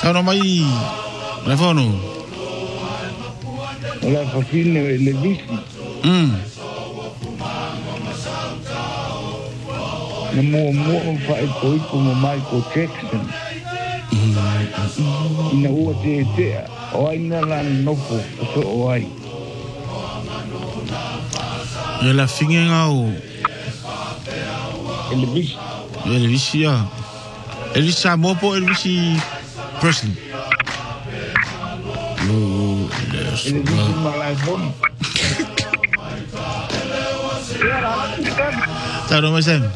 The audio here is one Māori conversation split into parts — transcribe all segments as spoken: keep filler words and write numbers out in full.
Tano mai. Telefono. Ola fafine le visi. Mm. Na mo mo fa e koi como Michael Jackson. Ina ua te te o aina la nofo so o ai. Ya la fingenga o. Elvis. Elvis ya. Elvis Samopo, Elvis Presley. Oh, Elvis Malazon. Tano mai sem.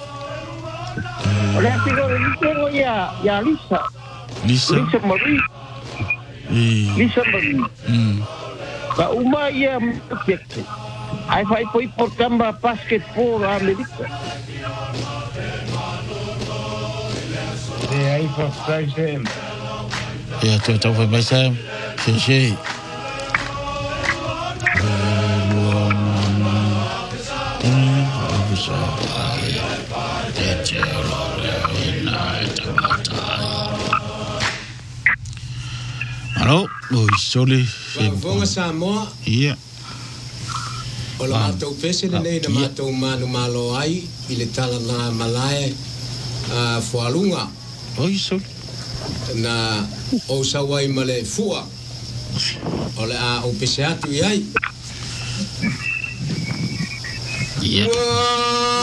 Olha figo diciendo ya ya Lisa. Lisa. Lisa Marie. Eh. Lisa Marie. Mm. Ba uma ia perfecto. Ai fai poi por camba basketball America. E aí fa sai sem. Ya, tu tahu apa bahasa? Sensei. Halo, oi, sole. Vonga Samoa. Iya. Ola matou pese nei na matou manu malo ai i le tala na malae a fualunga. Oi, sole. Na o sawai male fua. Ole a o pese atu i ai. Iya.